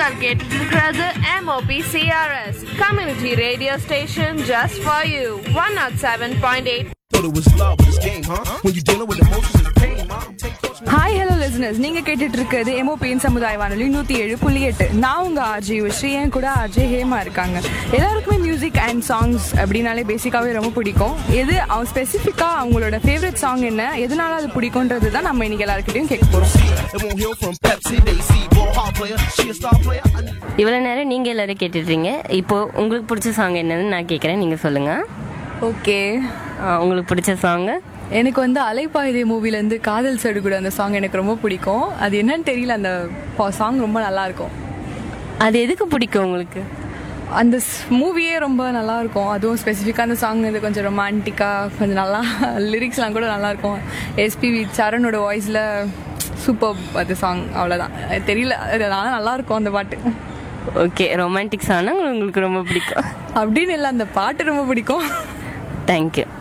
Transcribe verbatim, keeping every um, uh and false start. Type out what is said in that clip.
நீங்கள் கேட்டிருக்கிறது M O P C R S Community Radio Station just for you one oh seven point eight. Hi hello listeners, நீங்க கேட்டுட்டு இருக்கிறது எம்ஓபியின் சமுதாய வானொலி நூத்தி ஏழு புள்ளி எட்டு. நான் உங்க ஆர்ஜி ஸ்ரீ, என் கூட ஆர்ஜி ஹேமா இருக்காங்க. எல்லாருக்குமே மியூசிக் அண்ட் சாங்ஸ் அப்படின்னாலே பேசிக்காவே ரொம்ப பிடிக்கும். எது அவங்க ஸ்பெசிஃபிக்கா அவங்களோட ஃபேவரட் சாங் என்ன, எதனால அது பிடிக்கும்ன்றது தான் நம்ம இன்னைக்கு எல்லாருக்கிட்டையும் கேட்க போறோம். இவ்வளோ நேரம் நீங்கள் எல்லாரும் கேட்டுட்றீங்க. இப்போ உங்களுக்கு பிடிச்ச சாங் என்னன்னு நான் கேட்குறேன், நீங்கள் சொல்லுங்கள். ஓகே, உங்களுக்கு பிடிச்ச சாங்கு? எனக்கு வந்து அலைப்பாயுதே மூவிலேருந்து காதல் சடுகுடு அந்த சாங் எனக்கு ரொம்ப பிடிக்கும். அது என்னன்னு தெரியல, அந்த சாங் ரொம்ப நல்லா இருக்கும். அது எதுக்கு பிடிக்கும் உங்களுக்கு? அந்த மூவியே ரொம்ப நல்லா இருக்கும். அதுவும் ஸ்பெசிஃபிக்காக அந்த சாங் இது கொஞ்சம் ரொமான்டிக்காக கொஞ்சம் நல்லா, லிரிக்ஸ்லாம் கூட நல்லா இருக்கும். எஸ்பிவி சரணோட வாய்ஸில் சூப்பர் அது சாங். அவ்வளோதான், தெரியல, அதனால நல்லா இருக்கும் அந்த பாட்டு. ஓகே, ரொமான்டிக் சாங்னா உங்களுக்கு ரொம்ப பிடிக்கும் அப்படின்னு இல்லை, அந்த பாட்டு ரொம்ப பிடிக்கும். தேங்க்யூ.